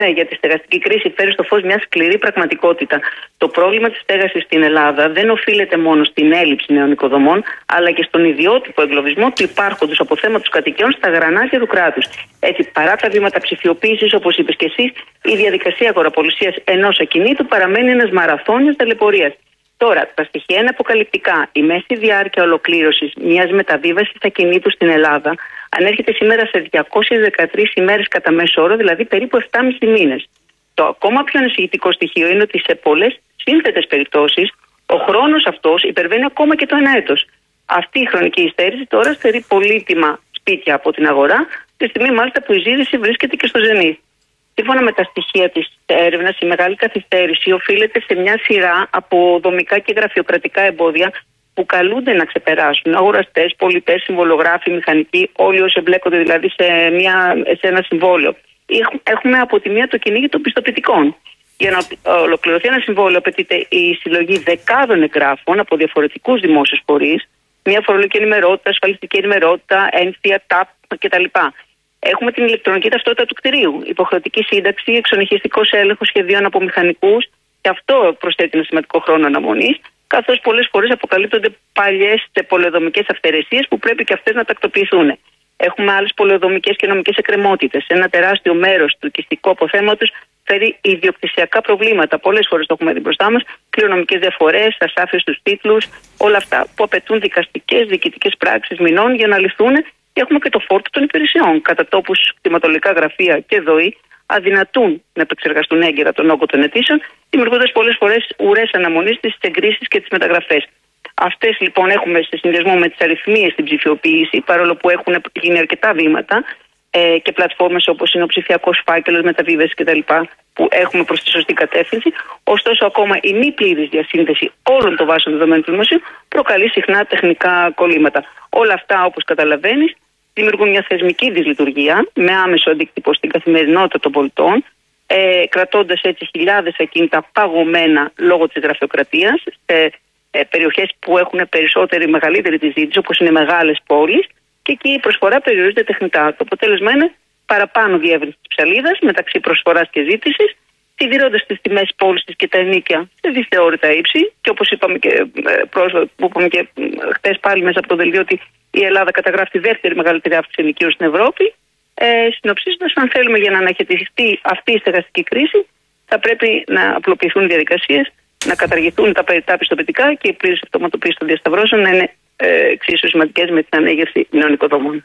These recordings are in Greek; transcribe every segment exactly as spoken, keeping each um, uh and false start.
Ναι, για τη στεγαστική κρίση φέρει στο φως μια σκληρή πραγματικότητα. Το πρόβλημα της στέγασης στην Ελλάδα δεν οφείλεται μόνο στην έλλειψη νέων οικοδομών, αλλά και στον ιδιότυπο εγκλωβισμό του υπάρχοντος αποθέματος κατοικιών στα γρανάζια του κράτους. Έτσι, παρά τα βήματα ψηφιοποίησης, όπως είπες και εσύ, η διαδικασία αγοραπολισίας ενός ακινήτου παραμένει ένας μαραθώνιος ταλαιπωρίας. Τώρα, τα στοιχεία είναι αποκαλυπτικά. Η μέση διάρκεια ολοκλήρωσης μιας μεταβίβασης ακινήτου στην Ελλάδα ανέρχεται σήμερα σε διακόσιες δεκατρείς ημέρες κατά μέσο όρο, δηλαδή περίπου επτάμισι μήνες. Το ακόμα πιο ανησυχητικό στοιχείο είναι ότι σε πολλές σύνθετες περιπτώσεις ο χρόνος αυτός υπερβαίνει ακόμα και το ένα έτος. Αυτή η χρονική υστέρηση τώρα στερεί πολύτιμα σπίτια από την αγορά, τη στιγμή μάλιστα που η ζήτηση βρίσκεται και στο ζενή. Σύμφωνα με τα στοιχεία της έρευνας, η μεγάλη καθυστέρηση οφείλεται σε μια σειρά από δομικά και γραφειοκρατικά εμπόδια που καλούνται να ξεπεράσουν αγοραστές, πολιτές, συμβολογράφοι, μηχανικοί, όλοι όσοι εμπλέκονται δηλαδή σε, μια, σε ένα συμβόλαιο. Έχουμε από τη μία το κυνήγι των πιστοποιητικών. Για να ολοκληρωθεί ένα συμβόλαιο απαιτείται η συλλογή δεκάδων εγγράφων από διαφορετικούς δημόσιους φορείς, μια φορολογική ενημερότητα, ασφαλιστική ενημερότητα, ένθια, τάπ κτλ. Έχουμε την ηλεκτρονική ταυτότητα του κτηρίου, υποχρεωτική σύνταξη, εξονυχιστικός έλεγχος σχεδίων από μηχανικούς, και αυτό προσθέτει ένα σημαντικό χρόνο αναμονής, καθώς πολλές φορές αποκαλύπτονται παλιές πολεοδομικές αυθαιρεσίες που πρέπει και αυτές να τακτοποιηθούν. Έχουμε άλλες πολεοδομικές και νομικές εκκρεμότητες. Ένα τεράστιο μέρος του οικιστικού αποθέματος φέρει ιδιοκτησιακά προβλήματα. Πολλές φορές το έχουμε δει μπροστά μας. Κληρονομικές διαφορές, ασάφειες στους τίτλους, όλα αυτά που απαιτούν δικαστικές, διοικητικές πράξεις μηνών για να λυθούν. Και έχουμε και το φόρτο των υπηρεσιών. Κατά τόπους, κτηματολογικά γραφεία και ΔΟΗ αδυνατούν να επεξεργαστούν έγκαιρα τον όγκο των αιτήσεων, δημιουργώντας πολλές φορές ουρές αναμονής στις εγκρίσεις και τις μεταγραφές. Αυτές λοιπόν έχουμε σε συνδυασμό με τις αριθμίες στην ψηφιοποίηση, παρόλο που έχουν γίνει αρκετά βήματα ε, και πλατφόρμες όπως είναι ο ψηφιακός φάκελος, μεταβίβαση κτλ. Που έχουμε προς τη σωστή κατεύθυνση. Ωστόσο, ακόμα η μη πλήρης διασύνδεση όλων των βάσεων δεδομένων του δημοσίου προκαλεί συχνά τεχνικά κολλήματα. Όλα αυτά, όπως καταλαβαίνεις, δημιουργούν μια θεσμική δυσλειτουργία με άμεσο αντίκτυπο στην καθημερινότητα των πολιτών, ε, κρατώντας έτσι χιλιάδες ακίνητα παγωμένα λόγω της γραφειοκρατίας σε ε, περιοχές που έχουν περισσότερη μεγαλύτερη τη ζήτηση, όπως είναι μεγάλες πόλεις, και εκεί η προσφορά περιορίζεται τεχνητά. Το αποτέλεσμα είναι παραπάνω διεύρυνση της ψαλίδας μεταξύ προσφοράς και ζήτησης, τηρώντας τις τιμές πώλησης και τα ενοίκια σε δυσθεώρητα ύψη. Και όπως είπαμε και πρόσφατα, που είπαμε και χτες πάλι μέσα από το δελτίο, ότι η Ελλάδα καταγράφει τη δεύτερη μεγαλύτερη αύξηση ενοικίων στην Ευρώπη. Ε, συνοψίζοντας, αν θέλουμε για να αναχαιτιστεί αυτή η στεγαστική κρίση, θα πρέπει να απλοποιηθούν οι διαδικασίες, να καταργηθούν τα περιττά πιστοποιητικά και η πλήρης αυτοματοποίηση των διασταυρώσεων να είναι ε, εξίσου σημαντικές με την ανέγερση νέων οικοδομών.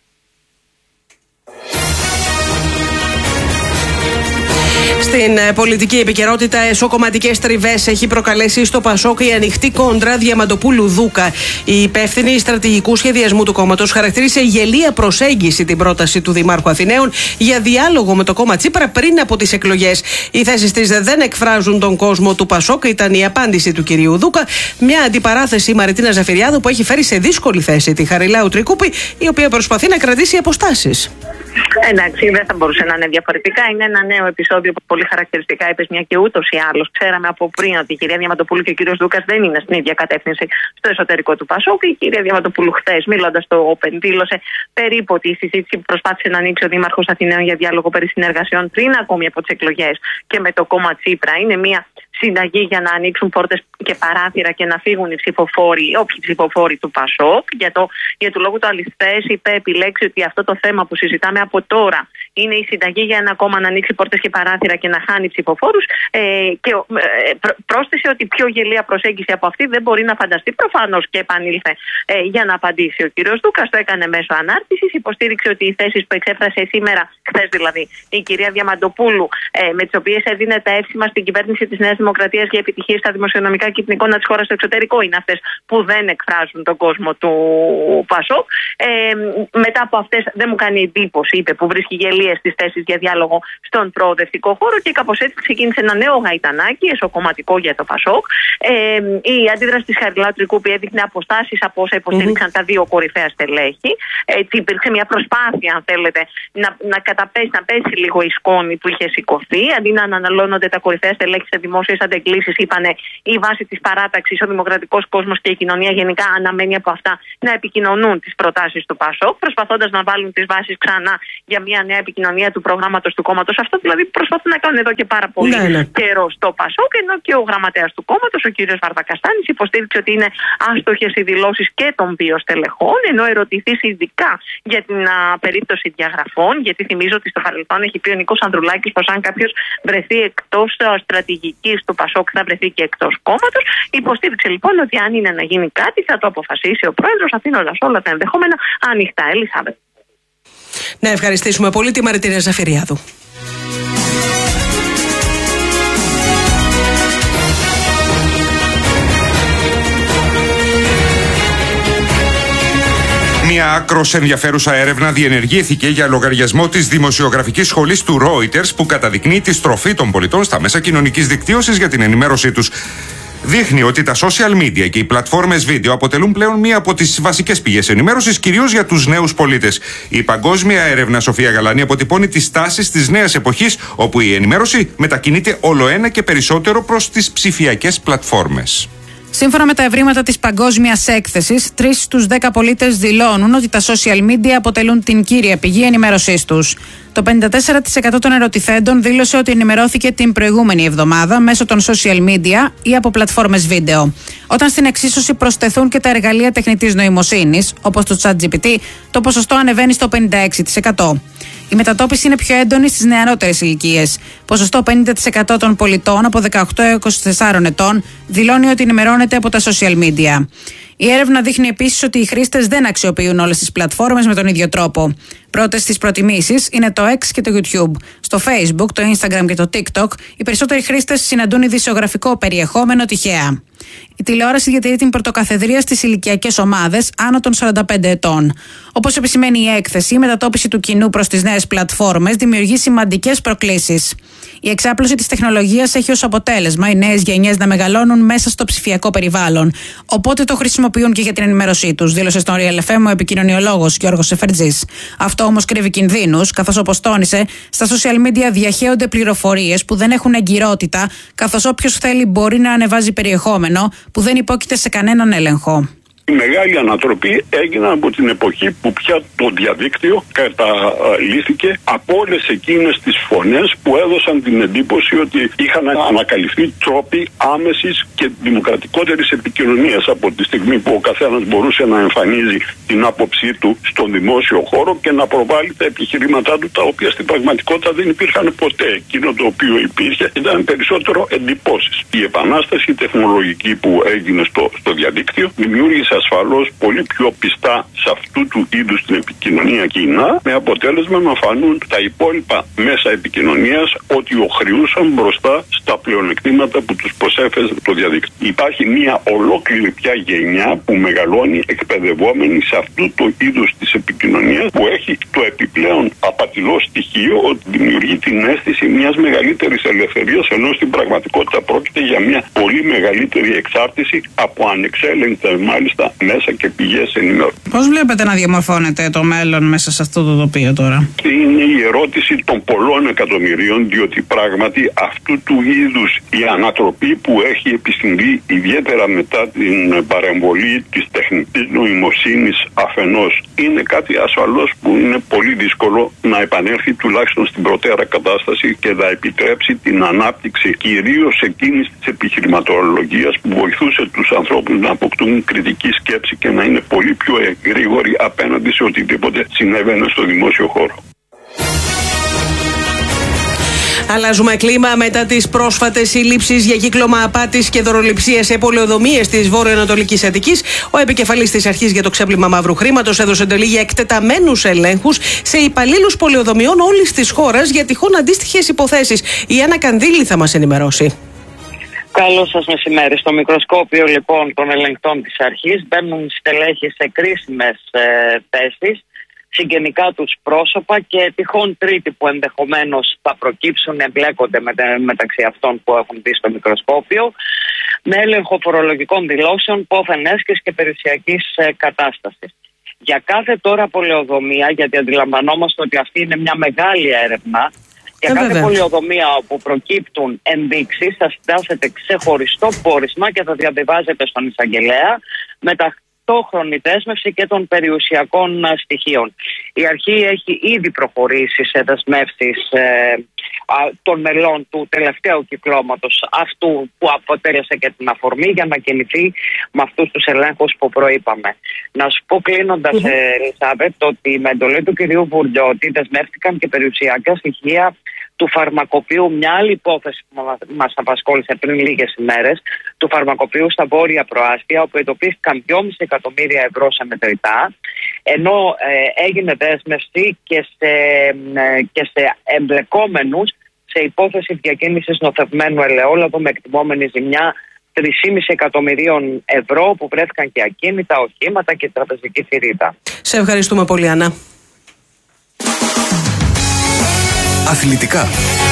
Στην πολιτική επικαιρότητα, εσωκομματικές τριβές έχει προκαλέσει στο Πασόκ η ανοιχτή κόντρα Διαμαντοπούλου-Δούκα. Η υπεύθυνη στρατηγικού σχεδιασμού του κόμματος χαρακτήρισε γελία προσέγγιση την πρόταση του Δημάρχου Αθηναίων για διάλογο με το κόμμα Τσίπρα πριν από τις εκλογές. Οι θέσεις της δεν εκφράζουν τον κόσμο του Πασόκ, ήταν η απάντηση του κυρίου Δούκα. Μια αντιπαράθεση η Μαριτίνα Ζαφυριάδου που έχει φέρει σε δύσκολη θέση τη Χαριλάου Τρικούπη, η οποία προσπαθεί να κρατήσει αποστάσεις. Εντάξει, δεν θα μπορούσε να είναι διαφορετικά. Είναι ένα νέο επεισόδιο που πολύ χαρακτηριστικά είπες, μια και ούτως ή άλλως ξέραμε από πριν ότι η κυρία Διαμαντοπούλου και ο κύριος Δούκας δεν είναι στην ίδια κατεύθυνση στο εσωτερικό του Πασόκ. Η κυρία Διαμαντοπούλου χθες, μιλώντας στο Open, δήλωσε περίπου ότι η συζήτηση που προσπάθησε να ανοίξει ο Δήμαρχος Αθηναίων για διάλογο περί συνεργασιών πριν ακόμη από τις εκλογές και με το κόμμα Τσίπρα είναι μια συνταγή για να ανοίξουν πόρτες και παράθυρα και να φύγουν οι ψηφοφόροι, όποιοι ψηφοφόροι του Πασόκ. Για, το, για του λόγου του αληθές είπε επιλέξει ότι αυτό το θέμα που συζητάμε από τώρα είναι η συνταγή για ένα κόμμα να ανοίξει πόρτες και παράθυρα και να χάνει ψηφοφόρους. Ε, και ε, πρόσθεσε ότι πιο γελία προσέγγιση από αυτή δεν μπορεί να φανταστεί. Προφανώς και επανήλθε ε, για να απαντήσει ο κύριος Δούκας. Το έκανε μέσω ανάρτησης. Υποστήριξε ότι οι θέσεις που εξέφρασε σήμερα, χθες δηλαδή, η κυρία Διαμαντοπούλου, ε, με τις οποίες έδινε τα εύσημα στην κυβέρνηση της Νέας Δημοκρατίας για επιτυχίες στα δημοσιονομικά και την εικόνα της χώρας στο εξωτερικό, είναι αυτές που δεν εκφράζουν τον κόσμο του Πασόκ. Ε, μετά από αυτές δεν μου κάνει εντύπωση, είπε, που βρίσκει γελίες στις θέσεις για διάλογο στον προοδευτικό χώρο και κάπως έτσι ξεκίνησε ένα νέο γαϊτανάκι, εσωκομματικό για το Πασόκ. Ε, η αντίδραση της Χαριλάου Τρικούπη έδειχνε αποστάσεις από όσα υποστήριξαν mm-hmm. τα δύο κορυφαία στελέχη. Έτσι υπήρξε μια προσπάθεια, αν θέλετε, να, να καταπέσει, να πέσει λίγο η σκόνη που είχε σηκωθεί. Αντί να αναλώνονται τα κορυφαία στελέχη σε δημόσιες αντεγκλήσεις, είπανε η βάση της παράταξης, ο δημοκρατικός κόσμος και η κοινωνία γενικά αναμένει από αυτά να επικοινωνούν τις προτάσεις του Πασόκ, προσπαθώντας να βάλουν τις βάσεις ξανά για μια νέα επικοινωνία επικοινωνία του προγράμματος του κόμματος. Αυτό δηλαδή προσπαθούν να κάνουν εδώ και πάρα πολύ ναι, ναι. καιρό στο Πασόκ, ενώ και ο γραμματέας του κόμματος, ο κύριος Βαρδακαστάνης, υποστήριξε ότι είναι άστοχες οι δηλώσεις και των δύο στελεχών, ενώ ερωτηθείς ειδικά για την α, περίπτωση διαγραφών, γιατί θυμίζω ότι στο παρελθόν έχει πει ο Νίκος Ανδρουλάκης πως αν κάποιος βρεθεί εκτός στρατηγικής του Πασόκ θα βρεθεί και εκτός κόμματος. Υποστήριξε λοιπόν ότι αν είναι να γίνει κάτι θα το αποφασίσει ο πρόεδρος, αφήνοντας όλα τα ενδεχόμενα ανοιχτά. Ελισάβετ. Να ευχαριστήσουμε πολύ τη Μαριτίνα Ζαφυριάδου. Μια άκρως ενδιαφέρουσα έρευνα διενεργήθηκε για λογαριασμό της δημοσιογραφικής σχολής του Reuters που καταδεικνύει τη στροφή των πολιτών στα μέσα κοινωνικής δικτύωσης για την ενημέρωσή τους. Δείχνει ότι τα social media και οι πλατφόρμες βίντεο αποτελούν πλέον μία από τις βασικές πηγές ενημέρωσης, κυρίως για τους νέους πολίτες. Η παγκόσμια έρευνα Σοφία Γαλάνη αποτυπώνει τις τάσεις της νέας εποχής, όπου η ενημέρωση μετακινείται όλο ένα και περισσότερο προς τις ψηφιακές πλατφόρμες. Σύμφωνα με τα ευρήματα της παγκόσμιας έκθεσης, τρεις στους δέκα πολίτες δηλώνουν ότι τα social media αποτελούν την κύρια πηγή ενημέρωσής τους. Το πενήντα τέσσερα τοις εκατό των ερωτηθέντων δήλωσε ότι ενημερώθηκε την προηγούμενη εβδομάδα μέσω των social media ή από πλατφόρμες βίντεο. Όταν στην εξίσωση προσθεθούν και τα εργαλεία τεχνητής νοημοσύνης, όπως το ChatGPT, το ποσοστό ανεβαίνει στο πενήντα έξι τοις εκατό. Η μετατόπιση είναι πιο έντονη στις νεαρότερες ηλικίες. Ποσοστό πενήντα τοις εκατό των πολιτών από δεκαοκτώ έως είκοσι τέσσερα ετών δηλώνει ότι ενημερώνεται από τα social media. Η έρευνα δείχνει επίσης ότι οι χρήστες δεν αξιοποιούν όλες τις πλατφόρμες με τον ίδιο τρόπο. Πρώτες στις προτιμήσεις είναι το X και το YouTube. Στο Facebook, το Instagram και το TikTok, οι περισσότεροι χρήστες συναντούν ειδησιογραφικό περιεχόμενο τυχαία. Η τηλεόραση διατηρεί την πρωτοκαθεδρία στις ηλικιακές ομάδες άνω των σαράντα πέντε ετών. Όπως επισημαίνει η έκθεση, η μετατόπιση του κοινού προς τις νέες πλατφόρμες δημιουργεί σημαντικές προκλήσεις. Η εξάπλωση της τεχνολογίας έχει ως αποτέλεσμα οι νέες γενιές να μεγαλώνουν μέσα στο ψηφιακό περιβάλλον. Οπότε το χρησιμοποιούν και για την ενημέρωσή τους, δήλωσε στον Real εφ εμ ο επικοινωνιολόγος Γιώργος Σεφερτζής. Αυτό όμως κρύβει κινδύνους, καθώς όπως τόνισε, στα social media διαχέονται πληροφορίες που δεν έχουν εγκυρότητα, καθώς όποιος θέλει μπορεί να ανεβάζει περιεχόμενο που δεν υπόκειται σε κανέναν έλεγχο. Η μεγάλη ανατροπή έγινε από την εποχή που πια το διαδίκτυο καταλήθηκε από όλες εκείνες τις φωνές που έδωσαν την εντύπωση ότι είχαν ανακαλυφθεί τρόποι άμεσης και δημοκρατικότερης επικοινωνίας από τη στιγμή που ο καθένας μπορούσε να εμφανίζει την άποψή του στον δημόσιο χώρο και να προβάλλει τα επιχειρήματά του, τα οποία στην πραγματικότητα δεν υπήρχαν ποτέ. Εκείνο το οποίο υπήρχε ήταν περισσότερο εντυπώσεις. Η επανάσταση τεχνολογική που έγινε στο, στο διαδίκτυο δημιούργησε ασφαλώς πολύ πιο πιστά σε αυτού του είδους την επικοινωνία κοινά, με αποτέλεσμα να φανούν τα υπόλοιπα μέσα επικοινωνίας ότι οχριούσαν μπροστά στα πλεονεκτήματα που τους προσέφερε το διαδίκτυο. Υπάρχει μια ολόκληρη πια γενιά που μεγαλώνει εκπαιδευόμενη σε αυτού το είδους της επικοινωνίας, που έχει το επιπλέον απατηλό στοιχείο ότι δημιουργεί την αίσθηση μιας μεγαλύτερης ελευθερίας, ενώ στην πραγματικότητα πρόκειται για μια πολύ μεγαλύτερη εξάρτηση από ανεξέλεγκτα μάλιστα μέσα και πηγές ενημέρωσης. Πώς βλέπετε να διαμορφώνεται το μέλλον μέσα σε αυτό το τοπίο τώρα? Είναι η ερώτηση των πολλών εκατομμυρίων, διότι πράγματι αυτού του είδους η ανατροπή που έχει επισυμβεί, ιδιαίτερα μετά την παρεμβολή της τεχνητής νοημοσύνης αφενός, είναι κάτι ασφαλώς που είναι πολύ δύσκολο να επανέλθει τουλάχιστον στην προτέρα κατάσταση και να επιτρέψει την ανάπτυξη κυρίως εκείνης της επιχειρηματολογίας που βοηθούσε τους ανθρώπους να αποκτούν κριτική σκέψη και να είναι πολύ πιο γρήγοροι απέναντι σε οτιδήποτε συνέβαινε στο δημόσιο χώρο. Αλλάζουμε κλίμα μετά τις πρόσφατες συλλήψεις για κύκλωμα απάτης και δωροληψίας σε πολεοδομίες της Βόρειο-Ανατολικής Αττικής. Ο επικεφαλής της Αρχής για το Ξέπλυμα Μαύρου Χρήματος έδωσε εντολή για εκτεταμένους ελέγχους σε υπαλλήλους πολεοδομιών όλης της χώρας για τυχόν αντίστοιχες υποθέσεις. Η Άννα Κανδύλη θα μας ενημερώσει. Καλό σας μεσημέρι. Στο μικροσκόπιο λοιπόν των ελεγκτών της Αρχής μπαίνουν στελέχοι σε κρίσιμες ε, θέσεις, συγγενικά τους πρόσωπα και τυχόν τρίτη που ενδεχομένως θα προκύψουν, εμπλέκονται με, μεταξύ αυτών που έχουν δει στο μικροσκόπιο, με έλεγχο φορολογικών δηλώσεων, πόθεν έσχης και περιουσιακής ε, κατάστασης. Για κάθε τώρα πολεοδομία, γιατί αντιλαμβανόμαστε ότι αυτή είναι μια μεγάλη έρευνα, για κάθε βέβαια. πολεοδομία όπου προκύπτουν ενδείξεις θα συντάσσεται ξεχωριστό πόρισμα και θα διαβιβάζεται στον εισαγγελέα με τα ταυτόχρονη δέσμευση και των περιουσιακών στοιχείων. Η αρχή έχει ήδη προχωρήσει σε δεσμεύσεις ε, των μελών του τελευταίου κυκλώματος, αυτού που αποτέλεσε και την αφορμή για να κινηθεί με αυτούς τους ελέγχους που προείπαμε. Να σου πω κλείνοντας, mm-hmm. Ελισάβετ, ότι με εντολή του κυρίου Βουρλιώτη δεσμεύτηκαν και περιουσιακά στοιχεία του φαρμακοποιού, μια άλλη υπόθεση που μας απασχόλησε πριν λίγες ημέρες, του φαρμακοποιού στα Βόρεια Προάστια, όπου εντοπίστηκαν δυόμισι εκατομμύρια ευρώ σε μετρητά, ενώ ε, έγινε δέσμευση και σε, ε, και σε εμπλεκόμενους σε υπόθεση διακίνησης νοθευμένου ελαιόλαδου με εκτιμόμενη ζημιά τρία κόμμα πέντε εκατομμυρίων ευρώ, που βρέθηκαν και ακίνητα, οχήματα και τραπεζική θηρίδα. Σε ευχαριστούμε πολύ, Άννα. Αθλητικά.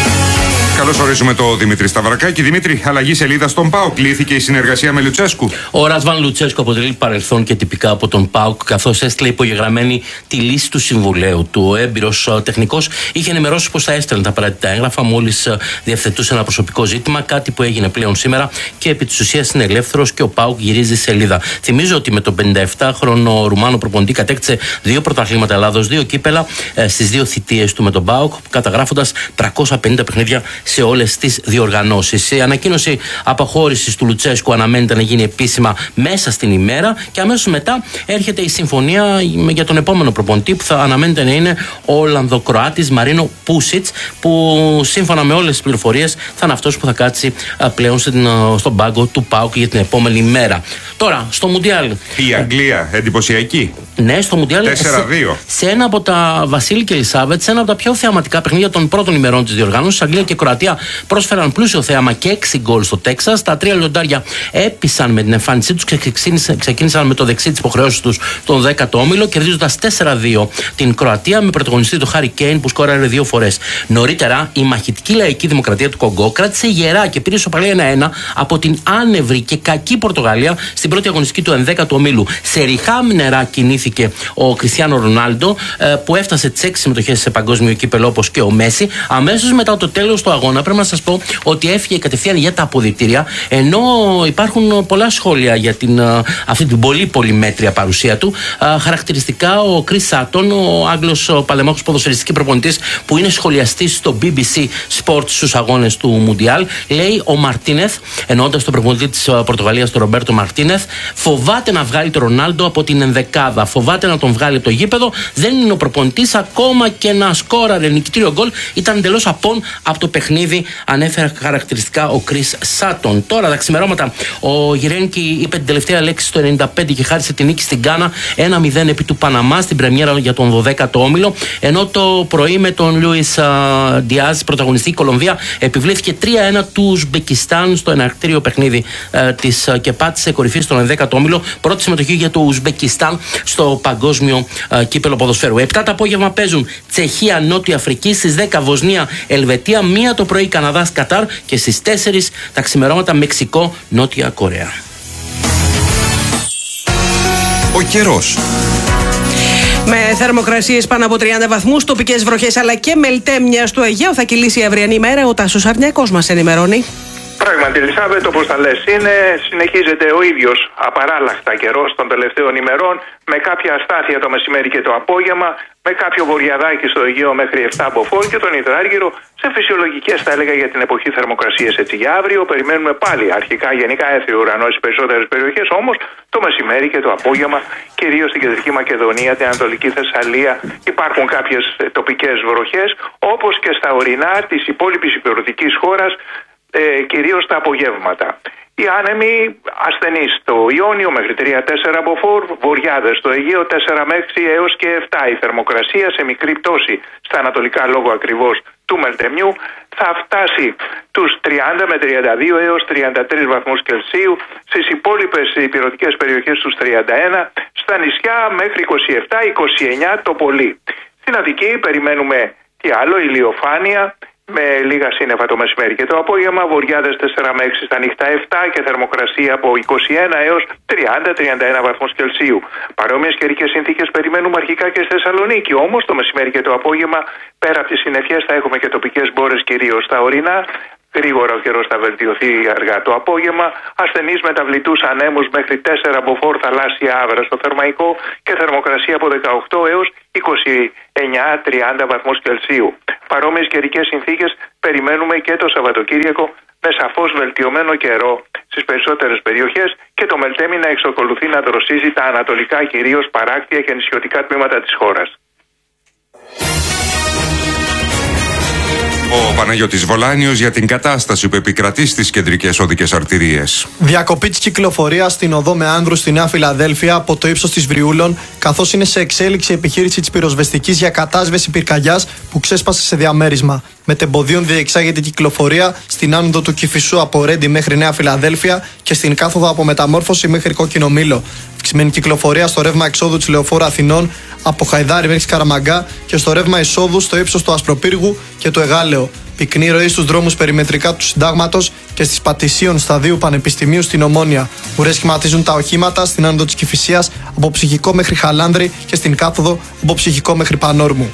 Καλώς ορίζουμε το Δημήτρη Σταυρακάκη. Δημήτρη, αλλαγή σελίδα στον ΠΑΟΚ. Κλήθηκε η συνεργασία με Λουτσέσκου. Ο Ρασβάν Λουτσέσκου αποτελεί παρελθόν και τυπικά από τον ΠΑΟΚ, καθώς έστειλε υπογεγραμμένη τη λύση του συμβουλέου του. Ο έμπειρος τεχνικός είχε ενημερώσει πως θα έστελνε τα απαραίτητα έγγραφα μόλις διευθετούσε ένα προσωπικό ζήτημα, κάτι που έγινε πλέον σήμερα και επί της ουσίας είναι ελεύθερος και ο ΠΑΟΚ γυρίζει σελίδα. Θυμίζω ότι με τον πενηνταεφτάχρονο Ρουμάνο προπονητή κατέκτησε δύο πρωταθλήματα Ελλάδος, δύο κύπελα στις δύο θητείες του με τον ΠΑΟΚ, καταγράφοντας τριακόσια πενήντα παιχνίδια σε όλες τις διοργανώσεις. Η ανακοίνωση αποχώρησης του Λουτσέσκου αναμένεται να γίνει επίσημα μέσα στην ημέρα και αμέσως μετά έρχεται η συμφωνία για τον επόμενο προπονητή, που θα αναμένεται να είναι ο Ολλανδοκροάτης Μαρίνο Πούσιτς, που σύμφωνα με όλες τις πληροφορίες θα είναι αυτός που θα κάτσει πλέον στον πάγκο του ΠΑΟΚ για την επόμενη μέρα. Τώρα, στο Μουντιάλ. Η Αγγλία, εντυπωσιακή. Ναι, στο Μουντιάλ. τέσσερα δύο. Σε, σε ένα από τα Βασίλη και Ελισάβετ, σε ένα από τα πιο θεαματικά παιχνίδια των πρώτων ημερών της διοργάνωσης, Αγγλία και Κροατία πρόσφεραν πλούσιο θέαμα και έξι γκολ στο Τέξας. Τα τρία λιοντάρια έπεισαν με την εμφάνισή τους και ξεκίνησαν με το δεξί της υποχρεώσης τους στον δέκατο όμιλο, κερδίζοντας τέσσερα δύο την Κροατία με πρωταγωνιστή τον Χάρι Κέιν, που σκόραρε δύο φορές. Νωρίτερα, η μαχητική λαϊκή δημοκρατία του Κονγκό κράτησε γερά και πήρε ισοπαλία ένα ένα από την άνευρη και κακή Πορτογαλία στην πρώτη αγωνιστική του ενδέκατου ομίλου. Σε ριχά νερά κινήθηκε ο Κριστιάνο Ρονάλντο, που έφτασε τις έξι συμμετοχές σε παγκόσμιο κύπελο όπως και ο Μέση. Αμέσως μετά το τέλος του αγώνα, πρέπει να σας πω ότι έφυγε κατευθείαν για τα αποδυτήρια, ενώ υπάρχουν πολλά σχόλια για την, αυτή την πολύ πολύ μέτρια παρουσία του. Χαρακτηριστικά, ο Κρίς Σάτον, ο Άγγλος παλαιμάχος ποδοσφαιριστική προπονητής, που είναι σχολιαστής στο μπι μπι σι Sports στους αγώνες του Μουντιάλ, λέει ο Μαρτίνεθ, εννοώντας τον προπονητή της Πορτογαλίας, τον Ρομπέρτο Μαρτίνεθ, φοβάται να βγάλει τον Ρονάλντο από την ενδεκάδα, φοβάται να τον βγάλει από το γήπεδο, δεν είναι ο προπονητής, ακόμα και να σκόραρε νικητήριο γκολ ήταν εντελώς απόν από το παιχνίδι, ανέφερε χαρακτηριστικά ο Κρίς Σάτον. Τώρα τα ξημερώματα, ο Γυρένκι είπε την τελευταία λέξη στο ενενήντα πέντε και χάρισε την νίκη στην Γκάνα ένα μηδέν επί του Παναμά στην πρεμιέρα για τον δωδέκατο όμιλο, ενώ το πρωί με τον Λούις Διάζ, πρωταγωνιστή, η Κολομβία επιβλήθηκε τρία ένα του Ουσμπεκιστάν στο εναρκτήριο παιχνίδι ε, της και πάτησε κορυφή στον ενδέκατο όμιλο, πρώτη συμμετοχή για το Ουσμπεκιστάν στο παγκόσμιο ε, κύπελο ποδοσφαίρου. Επτά το απόγευμα παίζουν Τσεχία, Νότια Αφρική, στις δέκα Βοσνία, Ελβετία, μία το πρωί Καναδάς, Κατάρ και στις τέσσερις τα ξημερώματα Μεξικό, Νότια Κορέα. Ο καιρός. Με θερμοκρασίες πάνω από τριάντα βαθμούς, τοπικές βροχές αλλά και μελτέμια στο Αιγαίο, θα κυλήσει η αυριανή ημέρα. Ο Τάσος Αρνιακός μας ενημερώνει. Πράγματι, Ελισάβετ, όπως τα λες, είναι, συνεχίζεται ο ίδιος απαράλλαχτα καιρός των τελευταίων ημερών, με κάποια αστάθεια το μεσημέρι και το απόγευμα, με κάποιο βορειαδάκι στο Αιγαίο μέχρι επτά μποφόρ και τον Υδράργυρο σε φυσιολογικές, θα έλεγα, για την εποχή θερμοκρασίες. Έτσι, για αύριο περιμένουμε πάλι αρχικά γενικά έθριο ουρανό στις περισσότερες περιοχές, όμως το μεσημέρι και το απόγευμα, κυρίως στην Κεντρική Μακεδονία, την Ανατολική Θεσσαλία, υπάρχουν κάποιες τοπικές βροχές, όπως και στα ορεινά της υπόλοιπης υπηρετικής χώρας, ε, κυρίως τα απογεύματα. Οι άνεμοι ασθενείς στο Ιόνιο μέχρι τρία τέσσερα μποφόρ, βορειάδες στο Αιγαίο τέσσερα με έξι έως και επτά. Η θερμοκρασία σε μικρή πτώση στα ανατολικά λόγω ακριβώς του μελτεμιού θα φτάσει τους τριάντα με τριάντα δύο έως τριάντα τρεις βαθμούς Κελσίου, στις υπόλοιπες ηπειρωτικές περιοχές τους τριάντα ένα, στα νησιά μέχρι είκοσι επτά είκοσι εννιά το πολύ. Στην Αττική περιμένουμε τι άλλο, ηλιοφάνεια, με λίγα σύννεφα το μεσημέρι και το απόγευμα, βορειάδες τέσσερα με έξι, στα νύχτα επτά και θερμοκρασία από είκοσι ένα έως τριάντα με τριάντα ένα βαθμούς Κελσίου. Παρόμοιες καιρικές συνθήκες περιμένουμε αρχικά και στη Θεσσαλονίκη, όμως το μεσημέρι και το απόγευμα, πέρα από τις συννεφιές, θα έχουμε και τοπικές μπόρες κυρίως στα ορεινά. Γρήγορα ο καιρός θα βελτιωθεί αργά το απόγευμα. Ασθενείς μεταβλητούς ανέμους μέχρι τέσσερα μποφόρ θαλάσσια άβρα στο Θερμαϊκό και θερμοκρασία από δεκαοκτώ έως είκοσι εννιά με τριάντα βαθμούς Κελσίου. Παρόμοιες καιρικές συνθήκες περιμένουμε και το Σαββατοκύριακο, με σαφώς βελτιωμένο καιρό στις περισσότερες περιοχές και το Μελτέμι να εξακολουθεί να δροσίζει τα ανατολικά, κυρίως παράκτια και νησιωτικά τμήματα της χώρας. Ο Παναγιώτης Βολάνιος για την κατάσταση που επικρατεί στις κεντρικές οδικές αρτηρίες. Διακοπή της κυκλοφορίας στην οδό με Άνδρου στη Νέα Φιλαδέλφια από το ύψος της Βριούλων, καθώς είναι σε εξέλιξη η επιχείρηση της πυροσβεστικής για κατάσβεση πυρκαγιάς που ξέσπασε σε διαμέρισμα. Μετεμποδίων διεξάγεται η κυκλοφορία στην άνοδο του Κηφισού από Ρέντι μέχρι Νέα Φιλαδέλφια και στην κάθοδο από Μεταμόρφωση μέχρι Κόκκινο Μήλο. Αυξημένη κυκλοφορία στο ρεύμα εξόδου της Λεωφόρου Αθηνών από Χαϊδάρι μέχρι Σκαραμαγκά και στο ρεύμα εισόδου στο ύψος του Ασπροπύργου και του Εγάλεο. Πυκνή ροή στους δρόμους περιμετρικά του Συντάγματος και στις Πατησίων Σταδίου Πανεπιστημίου στην Ομόνια. Ουρές σχηματίζουν τα οχήματα στην άνοδο της Κηφισίας από Ψυχικό μέχρι Χαλάνδρη και στην κάθοδο από Ψυχικό μέχρι Πανόρμου.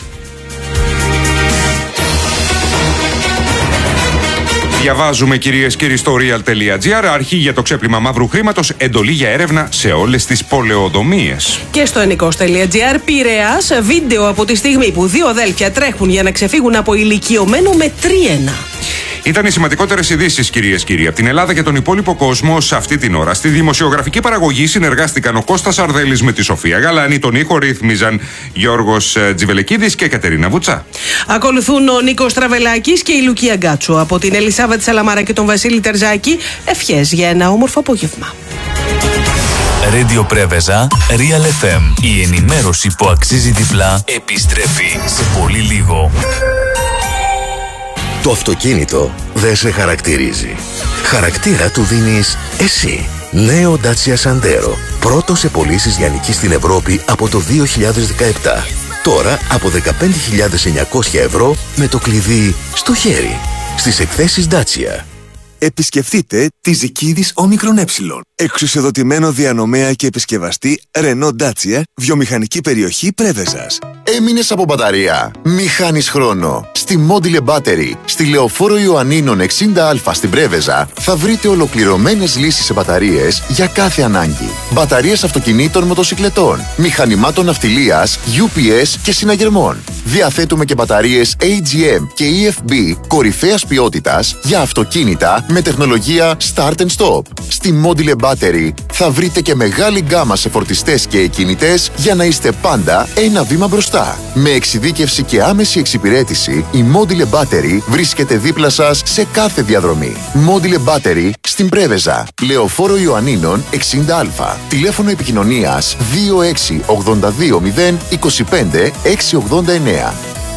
Διαβάζουμε, κυρίες και κύριοι, στο real.gr, αρχή για το ξέπλυμα μαύρου χρήματος, εντολή για έρευνα σε όλες τις πολεοδομίες. Και στο ενικός.gr, Πειραιάς, βίντεο από τη στιγμή που δύο αδέλφια τρέχουν για να ξεφύγουν από ηλικιωμένο με τρίενα. Ήταν οι σημαντικότερες ειδήσεις, κυρίες και κύριοι, από την Ελλάδα και τον υπόλοιπο κόσμο σε αυτή την ώρα. Στη δημοσιογραφική παραγωγή συνεργάστηκαν ο Κώστας Αρδέλης με τη Σοφία Γαλάνη, τον ήχο ρύθμιζαν Γιώργος Τζιβελεκίδης και Κατερίνα Βουτσά. Ακολουθούν ο Νίκος Τραβελάκης και η Λουκία Γκάτσου. Από την Ελισάβετ Σαλαμάρα και τον Βασίλη Τερζάκη, ευχές για ένα όμορφο απόγευμα. Radio Πρέβεζα, Real εφ εμ. Η ενημέρωση που αξίζει διπλά επιστρέφει σε πολύ λίγο. Το αυτοκίνητο δεν σε χαρακτηρίζει. Χαρακτήρα του δίνεις εσύ. Νέο Dacia Sandero. Πρώτο σε πωλήσεις λιανικής στην Ευρώπη από το δύο χιλιάδες δεκαεπτά. Τώρα από δεκαπέντε χιλιάδες εννιακόσια ευρώ με το κλειδί στο χέρι. Στις εκθέσεις Dacia. Επισκεφτείτε τη Ζικίδης Όμικρον Ε. Εξουσιοδοτημένο διανομέα και επισκευαστή Renault Dacia, βιομηχανική περιοχή Πρέβεζας. Έμεινες από μπαταρία? Μη χάνεις χρόνο. Στη Module Battery, στη Λεωφόρο Ιωαννίνων εξήντα Α στην Πρέβεζα, θα βρείτε ολοκληρωμένες λύσεις σε μπαταρίες για κάθε ανάγκη. Μπαταρίες αυτοκινήτων, μοτοσικλετών, μηχανημάτων ναυτιλίας, γιου πι ες και συναγερμών. Διαθέτουμε και μπαταρίες έι τζι εμ και ι εφ μπι κορυφαίας ποιότητας για αυτοκίνητα με τεχνολογία Start and Stop. Στη Module Battery θα βρείτε και μεγάλη γκάμα σε φορτιστές και εκκινητές για να είστε πάντα ένα βήμα μπροστά. Με εξειδίκευση και άμεση εξυπηρέτηση, η Module Battery βρίσκεται δίπλα σας σε κάθε διαδρομή. Module Battery στην Πρέβεζα, Λεωφόρο Ιωαννίνων εξήντα Α. Τηλέφωνο επικοινωνίας δύο έξι ογδόντα δύο μηδέν είκοσι πέντε εξακόσια ογδόντα εννέα.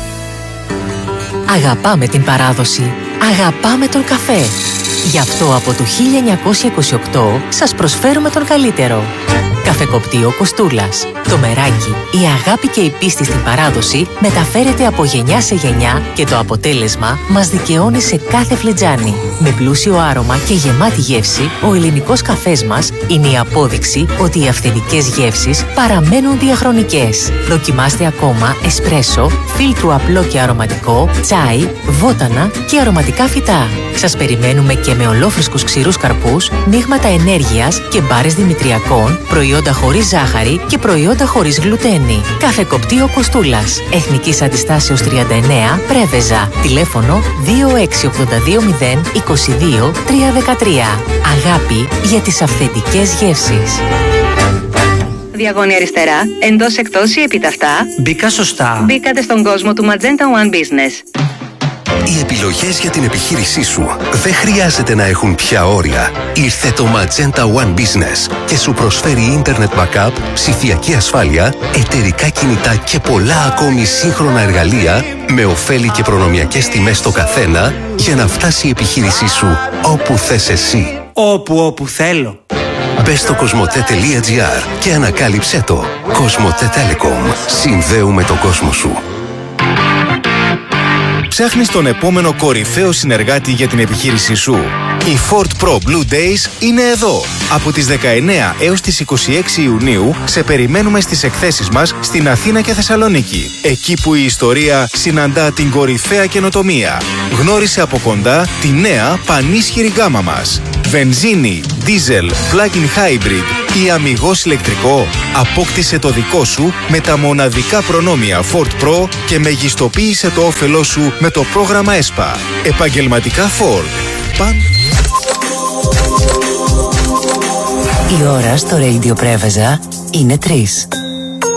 Αγαπάμε την παράδοση. Αγαπάμε τον καφέ. Γι' αυτό από το χίλια εννιακόσια είκοσι οκτώ σας προσφέρουμε τον καλύτερο. Καφεκοπτείο Κοστούλας. Το μεράκι, η αγάπη και η πίστη στην παράδοση μεταφέρεται από γενιά σε γενιά και το αποτέλεσμα μας δικαιώνει σε κάθε φλιτζάνι. Με πλούσιο άρωμα και γεμάτη γεύση, ο ελληνικός καφές μας είναι η απόδειξη ότι οι αυθεντικές γεύσεις παραμένουν διαχρονικές. Δοκιμάστε ακόμα εσπρέσο, φίλτρου απλό και αρωματικό, τσάι, βότανα και αρωματικά φυτά. Σας περιμένουμε και με ολόφρυσκους ξηρούς καρπούς, μείγματα ενέργειας και μπάρες δημητριακών, προϊόντα χωρίς ζάχαρη και προϊόντα χωρίς γλουτένη. Καφεκοπτείο Κοστούλας. Εθνικής Αντιστάσεως τριάντα εννέα, Πρέβεζα. Τηλέφωνο δύο έξι ογδόντα δύο μηδέν είκοσι δύο τριακόσια δεκατρία. Αγάπη για τις αυθεντικές γεύσεις. Διαγώνια αριστερά, εντός εκτός ή επιταυτά. Μπήκα σωστά. Μπήκατε στον κόσμο του Magenta One Business. Οι επιλογές για την επιχείρησή σου δεν χρειάζεται να έχουν πια όρια. Ήρθε το Magenta One Business και σου προσφέρει ίντερνετ backup, ψηφιακή ασφάλεια, εταιρικά κινητά και πολλά ακόμη σύγχρονα εργαλεία με ωφέλη και προνομιακές τιμές στο καθένα για να φτάσει η επιχείρησή σου όπου θες εσύ. Όπου όπου θέλω. Μπες στο κοσμοτέ.gr και ανακάλυψέ το. Κοσμοτέ Telecom. Συνδέουμε τον κόσμο σου. Ψάχνεις τον επόμενο κορυφαίο συνεργάτη για την επιχείρησή σου? Η Ford Pro Blue Days είναι εδώ. Από τις δεκαεννέα έως τις είκοσι έξι Ιουνίου σε περιμένουμε στις εκθέσεις μας στην Αθήνα και Θεσσαλονίκη. Εκεί που η ιστορία συναντά την κορυφαία καινοτομία. Γνώρισε από κοντά τη νέα πανίσχυρη γκάμα μας. Βενζίνη, δίζελ, plug-in hybrid ή αμιγώς ηλεκτρικό. Απόκτησε το δικό σου με τα μοναδικά προνόμια Ford Pro και μεγιστοποίησε το όφελό σου με το πρόγραμμα ΕΣΠΑ. Επαγγελματικά Ford. Παν... Η ώρα στο Radio Πρέβεζα είναι τρεις.